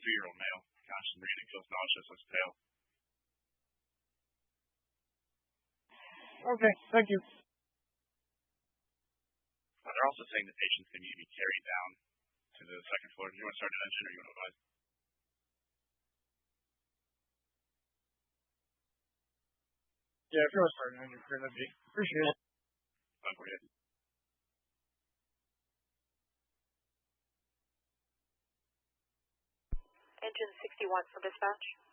53-year-old male. Conscious breathing, feels nauseous, looks pale. Okay, thank you. They're also saying the patients can be carried down to the second floor. Do you want to start an engine or you want to advise? Yeah, if you want to start an engine, that'd be appreciated. Go ahead. Engine 61 for dispatch.